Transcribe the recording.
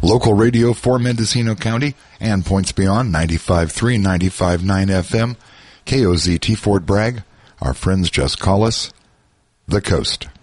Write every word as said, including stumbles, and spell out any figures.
Local radio for Mendocino County and points beyond, ninety-five point three, ninety-five point nine F M, K O Z T Fort Bragg. Our friends just call us The Coast.